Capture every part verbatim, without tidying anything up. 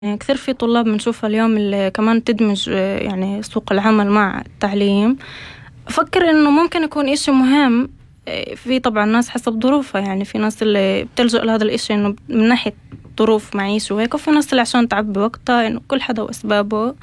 يعني كثير في طلاب بنشوفها اليوم اللي كمان تدمج آه، يعني سوق العمل مع التعليم. أفكر إنه ممكن يكون إشي مهم. آه، في طبعا ناس حسب ظروفها، يعني في ناس اللي بتلجأ لهذا الإشي إنه من ناحية ظروف معيشة وهيك، وفي ناس اللي عشان تعبي وقتها، إنه كل حدا وأسبابه.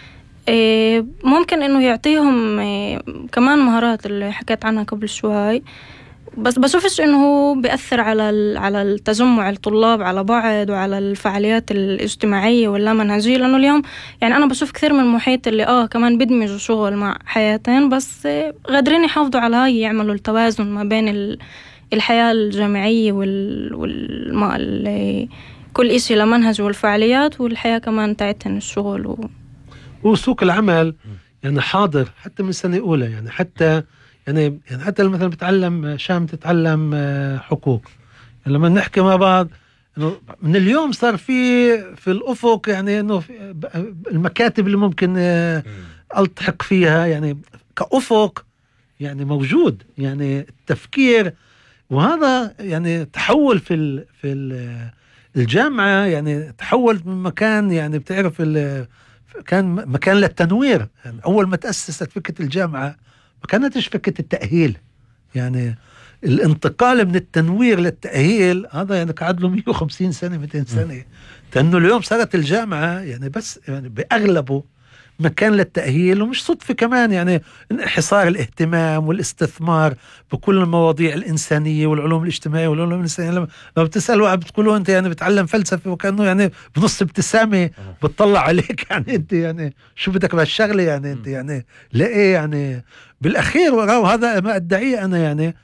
آه، ممكن إنه يعطيهم آه، كمان مهارات اللي حكيت عنها قبل شوي. بس بشوفش انه هو بيأثر على ال- على التجمع الطلاب على بعض وعلى الفعاليات الاجتماعية واللامنهجية، لأنه اليوم يعني أنا بشوف كثير من المحيط اللي آه كمان بدمجوا شغل مع حياتين، بس آه، قادرين يحافظوا على هاي، يعملوا التوازن ما بين ال- الحياة الجامعية وال, وال... ما ال... كل إشي لمنهج والفعاليات، والحياة كمان تاعتهم الشغل و... وسوق العمل يعني حاضر حتى من سنة أولى، يعني حتى يعني يعني حتى مثلا بتعلم شام تتعلم آه، حقوق. يعني لما نحكي مع بعض إنه من اليوم صار في في الأفق، يعني إنه في- ب- المكاتب اللي ممكن آه، ألتحق فيها يعني كأفق، يعني موجود، يعني التفكير. وهذا يعني تحول في ال في ال الجامعة، يعني تحول من مكان، يعني بتعرف ال- كان مكان للتنوير. يعني أول ما تأسست فكرة الجامعة ما كانتش فكرة التأهيل، يعني الانتقال من التنوير للتأهيل هذا يعني قعد له مية وخمسين سنة مئتين سنة. لأنه اليوم صارت الجامعة يعني بس يعني بأغلبه مكان للتأهيل. ومش صدفة كمان يعني انحصار الاهتمام والاستثمار بكل المواضيع الإنسانية والعلوم الاجتماعية والعلوم الإنسانية. لما لما بتسأل واحد بتقوله أنت يعني بتعلم فلسفة، وكأنه يعني بنص ابتسامة بتطلع عليك يعني أنت يعني شو بدك بهالشغلة، يعني أنت يعني لا إيه يعني بالأخير. وهذا ما أدعيه أنا، يعني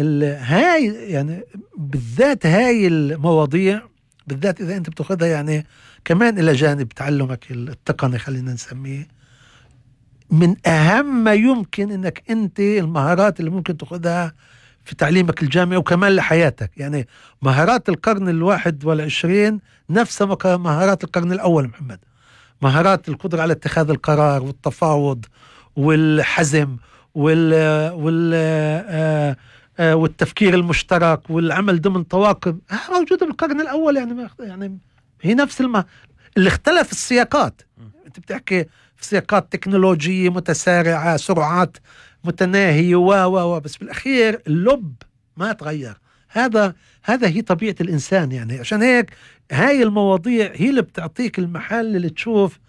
هاي يعني بالذات هاي المواضيع بالذات إذا أنت بتأخذها يعني كمان إلى جانب تعلمك التقني خلينا نسميه، من أهم ما يمكن أنك أنت المهارات اللي ممكن تأخذها في تعليمك الجامعي وكمان لحياتك. يعني مهارات القرن الواحد والعشرين نفسها مهارات القرن الأول محمد، مهارات القدرة على اتخاذ القرار والتفاوض والحزم وال وال آه آه والتفكير المشترك والعمل ضمن طواقم موجودة بالقرن الأول. يعني ما يعني هي نفس الم... اللي اختلف السياقات. انت بتحكي في سياقات تكنولوجية متسارعة، سرعات متناهية و و و بس بالأخير اللب ما تغير. هذا هذا هي طبيعة الإنسان. يعني عشان هيك هاي المواضيع هي اللي بتعطيك المحل اللي تشوف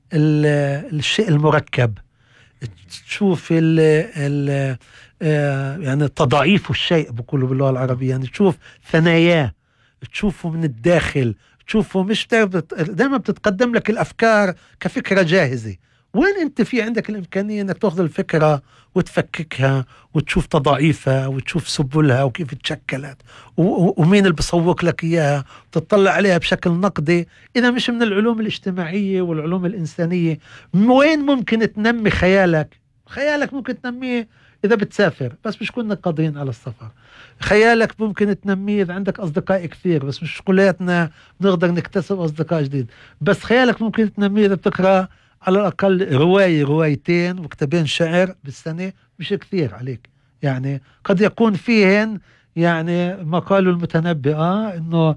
الشيء المركب، تشوف ال ال يعني تضعيف الشيء بقوله باللغة العربية، يعني تشوف ثناياه، تشوفه من الداخل، تشوفه مش بتعرف. دائما بتتقدم لك الأفكار كفكرة جاهزة، وين انت في عندك الإمكانية انك تأخذ الفكرة وتفككها وتشوف تضعيفها وتشوف سبلها وكيف تشكلت ومين اللي بيسوق لك إياها، وتطلع عليها بشكل نقدي. إذا مش من العلوم الاجتماعية والعلوم الإنسانية، وين ممكن تنمي خيالك؟ خيالك ممكن تنميه إذا بتسافر، بس مش كنا قادرين على السفر. خيالك ممكن تنميه إذا عندك أصدقاء كثير، بس مش كلياتنا نقدر نكتسب أصدقاء جديد. بس خيالك ممكن تنميه إذا بتقرأ على الأقل رواية روايتين وكتابين شعر بالسنة، مش كثير عليك. يعني قد يكون فيهن يعني ما قالوا المتنبي آه إنه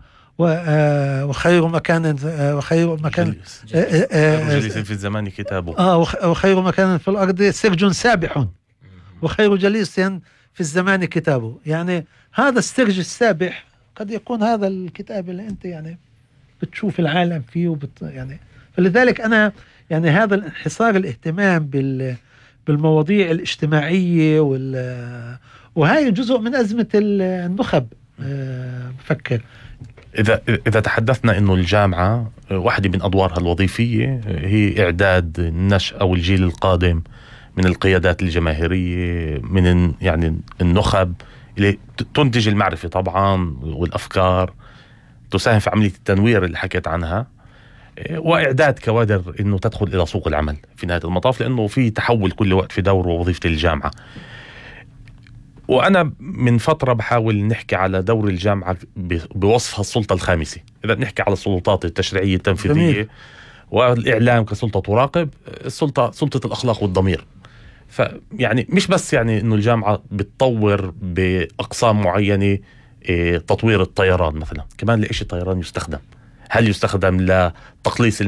وخير مكان وخير مكان جليس في الزمان كتابه آه وخير مكان في الأرض سرج سابح وخير جليس في الزمان كتابه. يعني هذا السرج السابح قد يكون هذا الكتاب اللي أنت يعني بتشوف العالم فيه وبت يعني. فلذلك أنا يعني هذا الانحصار الاهتمام بال بالمواضيع الاجتماعية وال وهي جزء من أزمة النخب. أه بفكر إذا إذا تحدثنا إنه الجامعة واحدة من أدوارها الوظيفية هي إعداد النشء أو الجيل القادم من القيادات الجماهيرية، من يعني النخب اللي تنتج المعرفة طبعا والأفكار، تساهم في عملية التنوير اللي حكيت عنها، وإعداد كوادر إنه تدخل إلى سوق العمل في نهاية المطاف، لأنه في تحول كل وقت في دور ووظيفة الجامعة. وأنا من فترة بحاول نحكي على دور الجامعة بوصفها السلطة الخامسة. إذا نحكي على السلطات التشريعية التنفيذية جميل. والإعلام كسلطة تراقب، السلطة سلطة الأخلاق والضمير. فيعني مش بس يعني إنه الجامعة بتطور بأقسام معينة، تطوير الطيران مثلا، كمان لإيش الطيران يستخدم، هل يستخدم لتقليص